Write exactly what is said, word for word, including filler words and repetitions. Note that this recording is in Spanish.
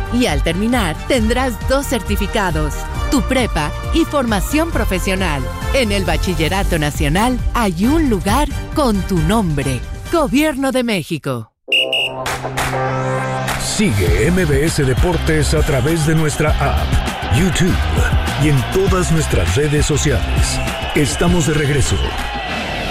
Y al terminar, tendrás dos certificados, tu prepa y formación profesional. En el Bachillerato Nacional hay un lugar con tu nombre. Gobierno de México. Sigue M B S Deportes a través de nuestra app, YouTube y en todas nuestras redes sociales. Estamos de regreso.